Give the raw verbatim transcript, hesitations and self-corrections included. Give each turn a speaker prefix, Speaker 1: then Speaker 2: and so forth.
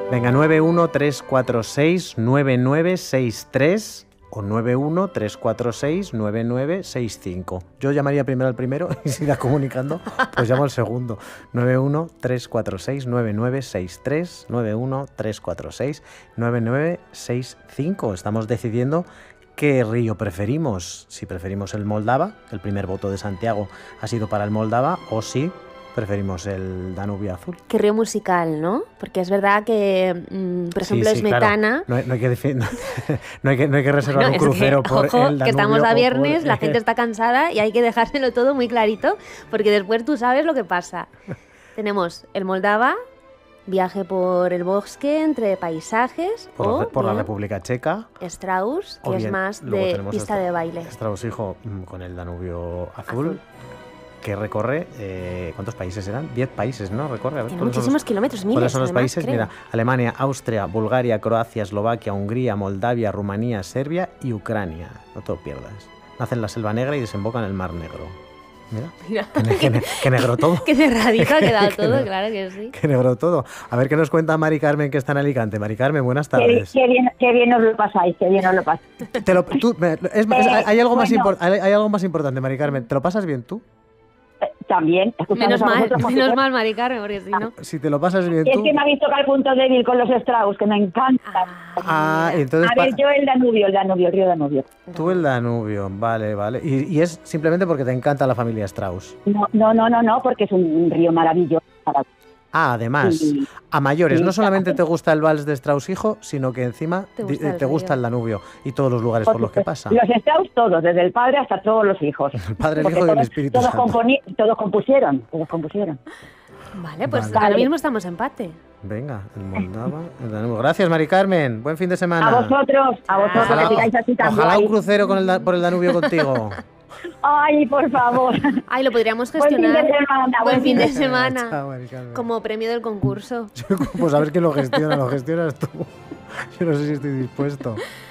Speaker 1: Venga, nueve uno tres cuatro seis nueve nueve seis tres o nueve uno tres cuatro seis nueve nueve seis cinco. Yo llamaría primero al primero y si irá comunicando, pues llamo al segundo. nueve uno tres cuatro seis nueve nueve seis tres, nueve uno tres cuatro seis nueve nueve seis cinco. Estamos decidiendo qué río preferimos. Si preferimos el Moldava, el primer voto de Santiago ha sido para el Moldava, o si preferimos el Danubio Azul.
Speaker 2: Qué río musical, ¿no? Porque es verdad que, mmm, por ejemplo,
Speaker 1: sí, sí,
Speaker 2: Smetana...
Speaker 1: Claro. No, hay, no, hay que defi- no, no, hay que, no hay que reservar
Speaker 2: bueno,
Speaker 1: un crucero
Speaker 2: que,
Speaker 1: por
Speaker 2: ojo,
Speaker 1: el Danubio.
Speaker 2: que estamos a viernes,
Speaker 1: por...
Speaker 2: la gente está cansada y hay que dejárselo todo muy clarito, porque después tú sabes lo que pasa. Tenemos el Moldava, viaje por el bosque entre paisajes,
Speaker 1: por,
Speaker 2: o
Speaker 1: la, por la
Speaker 2: bien,
Speaker 1: República Checa.
Speaker 2: Strauss, que
Speaker 1: o
Speaker 2: es
Speaker 1: bien,
Speaker 2: más
Speaker 1: luego
Speaker 2: de
Speaker 1: tenemos
Speaker 2: pista
Speaker 1: Stra-
Speaker 2: de baile.
Speaker 1: Strauss, hijo, con el Danubio Azul.
Speaker 2: Azul.
Speaker 1: Que recorre, eh, ¿cuántos países eran? Diez países, ¿no? Recorre. A ver,
Speaker 2: Tiene
Speaker 1: ¿cuáles son
Speaker 2: muchísimos
Speaker 1: los-
Speaker 2: kilómetros, miles,
Speaker 1: ¿Cuáles son los
Speaker 2: además,
Speaker 1: países?
Speaker 2: creo.
Speaker 1: Mira, Alemania, Austria, Bulgaria, Croacia, Eslovaquia, Hungría, Moldavia, Rumanía, Serbia y Ucrania. No te lo pierdas. Nace en la Selva Negra y desemboca en el Mar Negro. Mira,
Speaker 2: Mira.
Speaker 1: qué, ne- qué ne- qué negro todo.
Speaker 2: Qué cerradito ha quedado
Speaker 1: Qué
Speaker 2: todo,
Speaker 1: negro.
Speaker 2: claro que sí.
Speaker 1: Qué negro todo. A ver qué nos cuenta Mari Carmen, que está en Alicante. Mari Carmen, buenas
Speaker 3: Qué,
Speaker 1: tardes.
Speaker 3: qué bien, qué bien os lo pasáis, qué bien os lo pasáis.
Speaker 1: Te lo- tú- me- es- es-
Speaker 3: Eh,
Speaker 1: hay, algo más
Speaker 3: bueno.
Speaker 1: impor- hay, hay algo más importante, Mari Carmen. ¿Te lo pasas bien tú?
Speaker 3: Eh, También, escuchamos
Speaker 2: Menos
Speaker 3: a
Speaker 2: mal,
Speaker 3: vosotros, por
Speaker 2: menos
Speaker 3: supuesto.
Speaker 2: mal, Mari Carmen, porque si no...
Speaker 1: Si te lo pasas bien
Speaker 3: Es
Speaker 1: tú...
Speaker 3: que me habéis tocado el punto débil con los Strauss, que me encantan.
Speaker 1: Ah, entonces...
Speaker 3: A ver,
Speaker 1: pa-
Speaker 3: yo el Danubio, el Danubio, el río Danubio.
Speaker 1: Tú el Danubio, vale, vale. Y, y es simplemente porque te encanta la familia Strauss.
Speaker 3: No, no, no, no, no, porque es un río maravilloso.
Speaker 1: Ah, además,
Speaker 3: Sí.
Speaker 1: a mayores,
Speaker 3: Sí,
Speaker 1: no solamente
Speaker 3: claro.
Speaker 1: te gusta el vals de Strauss hijo, sino que encima
Speaker 2: Te
Speaker 1: di-
Speaker 2: gusta el
Speaker 1: te gusta
Speaker 2: río.
Speaker 1: el Danubio y todos los lugares por los que pasa.
Speaker 3: Los Strauss todos, desde el padre hasta todos los hijos.
Speaker 1: El Padre, el
Speaker 3: Porque
Speaker 1: Hijo y el
Speaker 3: todos-
Speaker 1: Espíritu
Speaker 3: todos,
Speaker 1: Santo.
Speaker 3: componi- todos compusieron, todos compusieron.
Speaker 2: Vale, pues
Speaker 1: Vale.
Speaker 2: ahora mismo estamos empate.
Speaker 1: Venga, el Moldava, el Danubio. Gracias, Mari Carmen. Buen fin de semana.
Speaker 3: A vosotros, a vosotros
Speaker 1: Ojalá,
Speaker 3: que sigáis así tan
Speaker 1: ojalá un
Speaker 3: guay.
Speaker 1: crucero con el da- por el Danubio contigo.
Speaker 3: Ay, por favor.
Speaker 2: Ay, lo podríamos
Speaker 3: Buen fin de
Speaker 2: gestionar.
Speaker 3: semana,
Speaker 2: Buen fin de
Speaker 1: Chao,
Speaker 2: semana.
Speaker 1: Mari Carmen.
Speaker 2: Como premio del concurso.
Speaker 1: Pues a ver quién lo gestiona, lo gestionas tú. Yo no sé si estoy dispuesto.